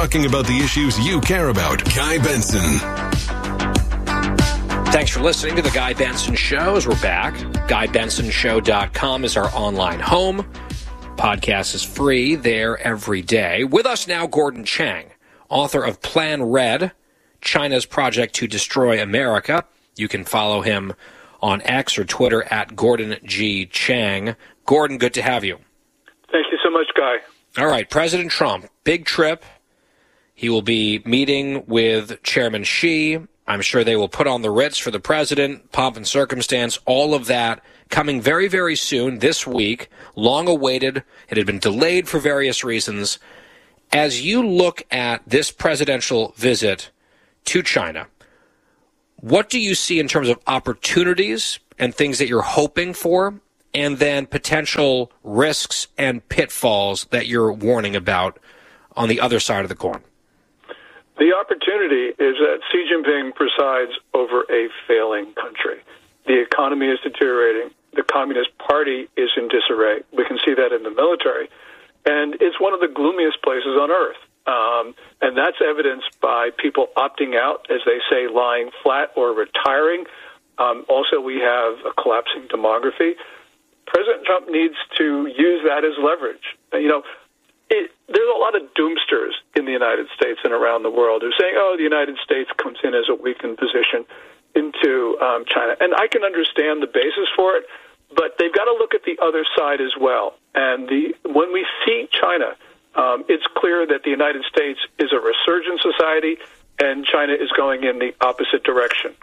talking about the issues you care about. Guy Benson. Thanks for listening to The Guy Benson Show. As we're back, GuyBensonShow.com is our online home. Podcast is free there every day. With us now, Gordon Chang, author of Plan Red, China's Project to Destroy America. You can follow him on X or Twitter at Gordon G. Chang. Gordon, good to have you. Thank you so much, Guy. All right, President Trump, big trip. He will be meeting with Chairman Xi. I'm sure they will put on the Ritz for the president, pomp and circumstance, all of that coming very, very soon this week, long awaited. It had been delayed for various reasons. As you look at this presidential visit to China, what do you see in terms of opportunities and things that you're hoping for, and then potential risks and pitfalls that you're warning about on the other side of the coin? The opportunity is that Xi Jinping presides over a failing country. The economy is deteriorating. The Communist Party is in disarray. We can see that in the military. And it's one of the gloomiest places on earth. And that's evidenced by people opting out, as they say, lying flat or retiring. Also, we have a collapsing demography. President Trump needs to use that as leverage. There's a lot of doomsters in the United States and around the world who are saying, the United States comes in as a weakened position into China. And I can understand the basis for it, but they've got to look at the other side as well. And when we see China, it's clear that the United States is a resurgent society, and China is going in the opposite direction.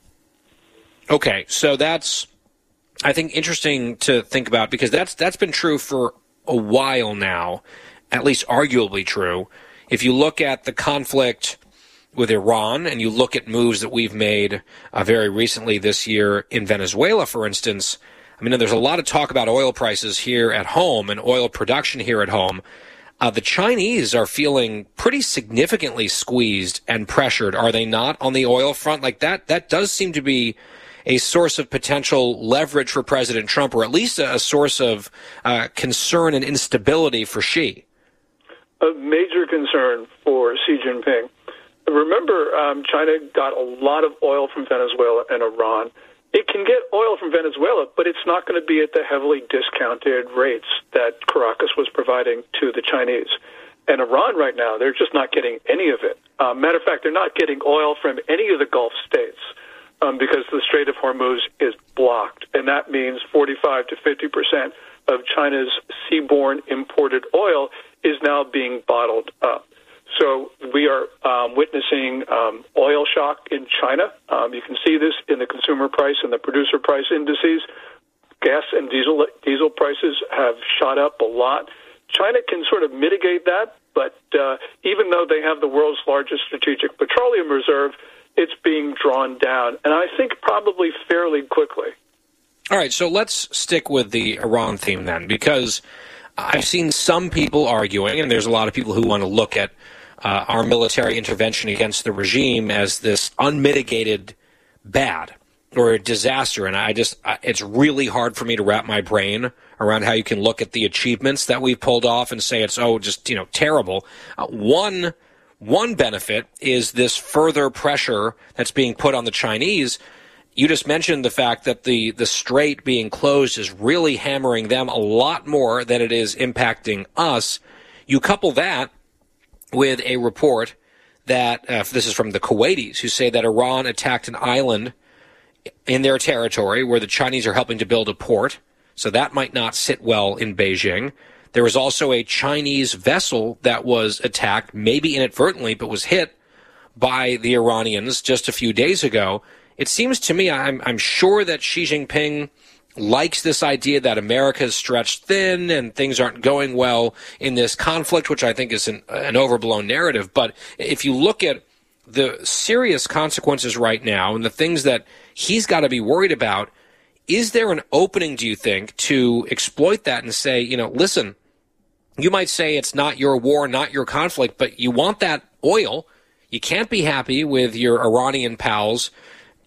Okay, so that's, I think, interesting to think about, because that's been true for a while now, at least arguably true. If you look at the conflict with Iran and you look at moves that we've made very recently this year in Venezuela, for instance, I mean, there's a lot of talk about oil prices here at home and oil production here at home. The Chinese are feeling pretty significantly squeezed and pressured, are they not, on the oil front? Like that does seem to be a source of potential leverage for President Trump, or at least a source of concern and instability for Xi. A major concern for Xi Jinping. Remember, China got a lot of oil from Venezuela and Iran. It can get oil from Venezuela, but it's not going to be at the heavily discounted rates that Caracas was providing to the Chinese. And Iran right now, they're just not getting any of it. Matter of fact, they're not getting oil from any of the Gulf states because the Strait of Hormuz is blocked. And that means 45 to 50% of China's seaborne imported oil is now being bottled up. So we are witnessing oil shock in China. You can see this in the consumer price and the producer price indices. Gas and diesel prices have shot up a lot. China can sort of mitigate that, but even though they have the world's largest strategic petroleum reserve, it's being drawn down, and I think probably fairly quickly. All right, so let's stick with the Iran theme then, because I've seen some people arguing, and there's a lot of people who want to look at our military intervention against the regime as this unmitigated bad or a disaster. And it's really hard for me to wrap my brain around how you can look at the achievements that we've pulled off and say it's, terrible. One benefit is this further pressure that's being put on the Chinese. You just mentioned the fact that the strait being closed is really hammering them a lot more than it is impacting us. You couple that with a report that, this is from the Kuwaitis, who say that Iran attacked an island in their territory where the Chinese are helping to build a port. So that might not sit well in Beijing. There was also a Chinese vessel that was attacked, maybe inadvertently, but was hit by the Iranians just a few days ago. It seems to me, I'm sure that Xi Jinping likes this idea that America is stretched thin and things aren't going well in this conflict, which I think is an overblown narrative. But if you look at the serious consequences right now and the things that he's got to be worried about, is there an opening, do you think, to exploit that and say, listen, you might say it's not your war, not your conflict, but you want that oil. You can't be happy with your Iranian pals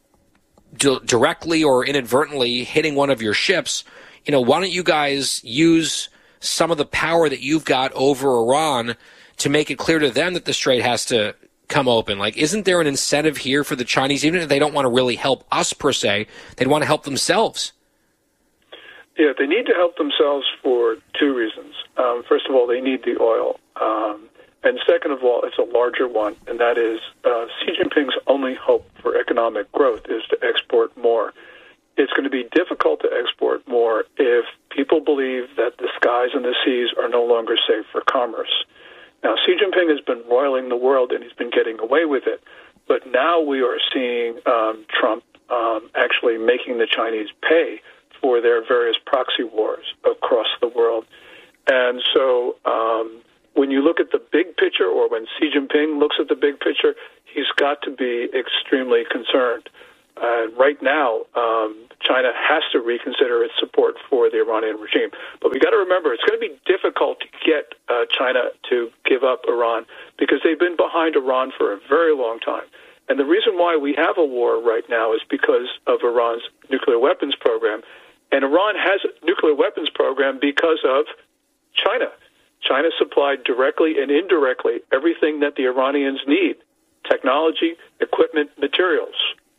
directly or inadvertently hitting one of your ships. Why don't you guys use some of the power that you've got over Iran to make it clear to them that the strait has to come open? Like, isn't there an incentive here for the Chinese, even if they don't want to really help us per se, they'd want to help themselves? Yeah, they need to help themselves for two reasons. First of all, they need the oil. And second of all, it's a larger one, and that is Xi Jinping's only hope for economic growth is to export more. It's going to be difficult to export more if people believe that the skies and the seas are no longer safe for commerce. Now, Xi Jinping has been roiling the world, and he's been getting away with it. But now we are seeing Trump actually making the Chinese pay for their various proxy wars across the world. And so when you look at the big picture, or when Xi Jinping looks at the big picture, he's got to be extremely concerned. Right now, China has to reconsider its support for the Iranian regime. But we got to remember, it's going to be difficult to get China to give up Iran because they've been behind Iran for a very long time. And the reason why we have a war right now is because of Iran's nuclear weapons program. And Iran has a nuclear weapons program because of China. China supplied directly and indirectly everything that the Iranians need: technology, equipment, materials.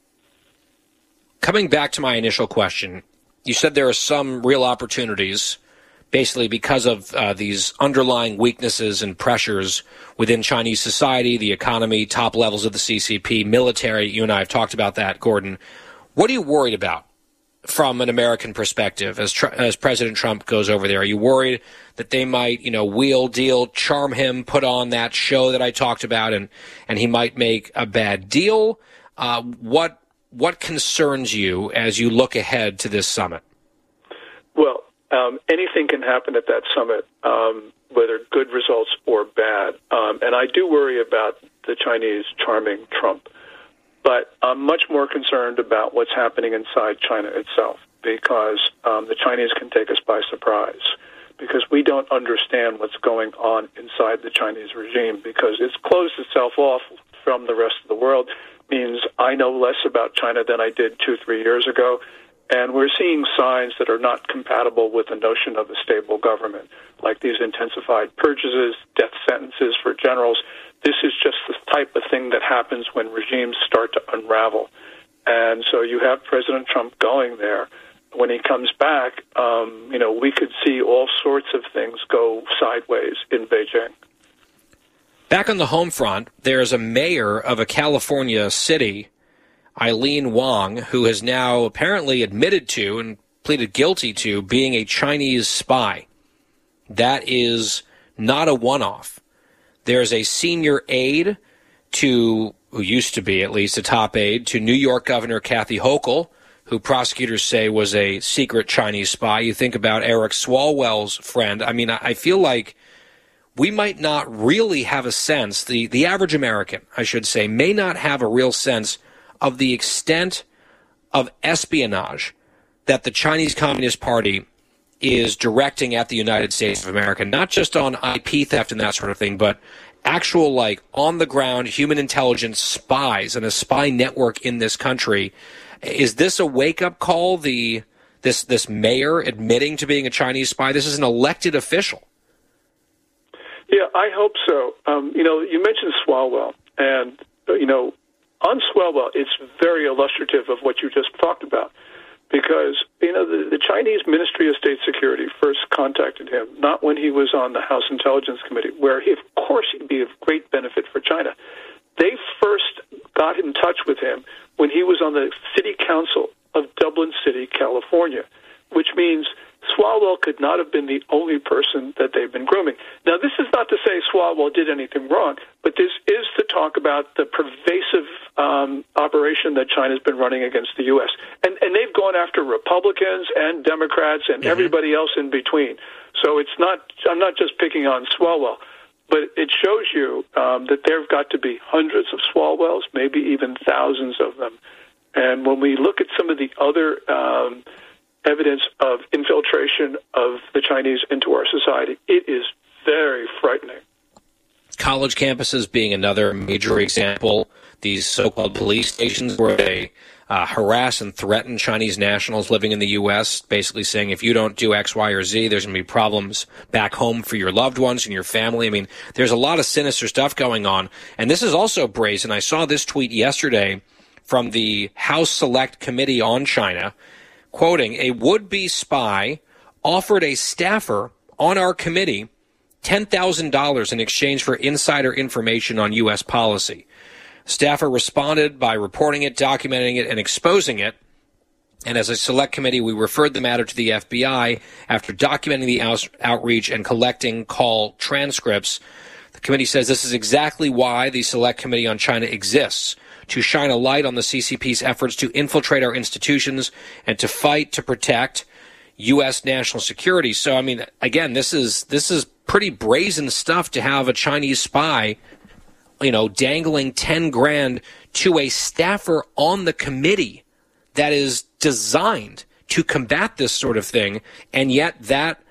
Coming back to my initial question, you said there are some real opportunities, basically because of these underlying weaknesses and pressures within Chinese society, the economy, top levels of the CCP, military. You and I have talked about that, Gordon. What are you worried about from an American perspective as President Trump goes over there? Are you worried that they might, wheel, deal, charm him, put on that show that I talked about, and he might make a bad deal? What concerns you as you look ahead to this summit? Well, anything can happen at that summit, whether good results or bad. And I do worry about the Chinese charming Trump. But I'm much more concerned about what's happening inside China itself, because the Chinese can take us by surprise, because we don't understand what's going on inside the Chinese regime, because it's closed itself off from the rest of the world. Means I know less about China than I did 2-3 years ago, and we're seeing signs that are not compatible with the notion of a stable government, like these intensified purchases, death sentences for generals. This is just the type of thing that happens when regimes start to unravel. And so you have President Trump going there. When he comes back, we could see all sorts of things go sideways in Beijing. Back on the home front, there's a mayor of a California city, Eileen Wong, who has now apparently admitted to and pleaded guilty to being a Chinese spy. That is not a one-off. There's a senior aide who used to be at least a top aide to New York Governor Kathy Hochul, who prosecutors say was a secret Chinese spy. You think about Eric Swalwell's friend. I mean, I feel like we might not really have a sense, the average American, I should say, may not have a real sense of the extent of espionage that the Chinese Communist Party is directing at the United States of America, not just on IP theft and that sort of thing, but actual, on-the-ground human intelligence spies and a spy network in this country. Is this a wake-up call, this mayor admitting to being a Chinese spy? This is an elected official. Yeah, I hope so. You mentioned Swalwell, and, on Swalwell, it's very illustrative of what you just talked about, because, the Chinese Ministry of State Security first contacted him, not when he was on the House Intelligence Committee, where, of course, he'd be of great benefit for China. They first got in touch with him when he was on the City Council of Dublin City, California, which means Swalwell could not have been the only person that they've been grooming. Now, this is not to say Swalwell did anything wrong, but this is to talk about the pervasive operation that China's been running against the U.S. And they've gone after Republicans and Democrats and everybody else in between. So I'm not just picking on Swalwell, but it shows you that there have got to be hundreds of Swalwells, maybe even thousands of them. And when we look at some of the other evidence of infiltration of the Chinese into our society, it is very frightening. College campuses being another major example. these so-called police stations where they harass and threaten Chinese nationals living in the U.S., basically saying if you don't do X, Y, or Z, there's going to be problems back home for your loved ones and your family. I mean, there's a lot of sinister stuff going on. And this is also brazen. I saw this tweet yesterday from the House Select Committee on China, quoting, a would-be spy offered a staffer on our committee $10,000 in exchange for insider information on U.S. policy. Staffer responded by reporting it, documenting it, and exposing it. And as a select committee, we referred the matter to the FBI after documenting the outreach and collecting call transcripts. The committee says this is exactly why the Select Committee on China exists, to shine a light on the CCP's efforts to infiltrate our institutions and to fight to protect U.S. national security. So, I mean, again, this is pretty brazen stuff to have a Chinese spy, dangling 10 grand to a staffer on the committee that is designed to combat this sort of thing. And yet that